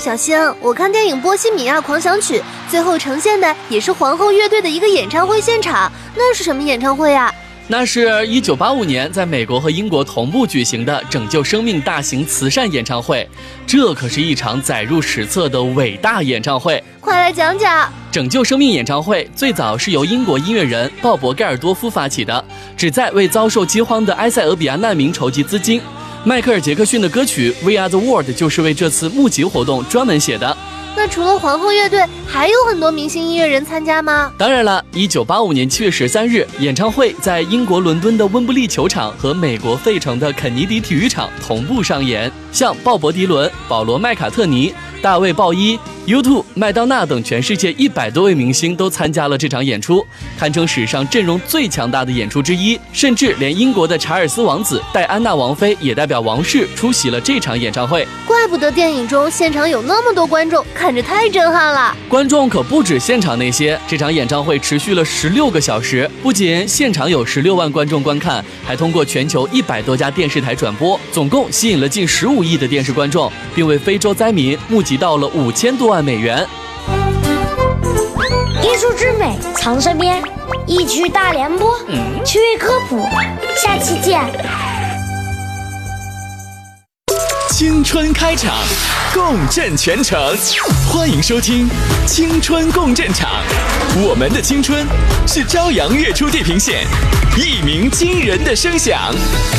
小星，我看电影《波西米亚狂想曲》，最后呈现的也是皇后乐队的一个演唱会现场，那是什么演唱会啊？ 那是1985年在美国和英国同步举行的拯救生命大型慈善演唱会，这可是一场载入史册的伟大演唱会。 快来讲讲。 拯救生命演唱会最早是由英国音乐人鲍勃·盖尔多夫发起的，旨在为遭受饥荒的埃塞俄比亚难民筹集资金。迈克尔·杰克逊的歌曲《We Are the World》就是为这次募集活动专门写的。 那除了皇后乐队，还有很多明星音乐人参加吗？ 当然了，1985年7月13日，演唱会在英国伦敦的温布利球场和美国费城的肯尼迪体育场同步上演，像鲍勃·迪伦、保罗·麦卡特尼、大卫·鲍伊、U2、麦当娜等全世界100多位明星都参加了这场演出，堪称史上阵容最强大的演出之一。甚至连英国的查尔斯王子、戴安娜王妃也代表王室出席了这场演唱会。 怪不得电影中现场有那么多观众，看着太震撼了。 观众可不止现场那些，这场演唱会持续了16个小时，不仅现场有16万观众观看，还通过全球100多家电视台转播，总共吸引了近15亿的电视观众，并为非洲灾民募集到了5000多万美元。 艺术之美藏身边，一曲大联播，趣味科普，下期见。 青春开场，共振全城，欢迎收听青春共振场。我们的青春是朝阳跃出地平线，一鸣惊人的声响。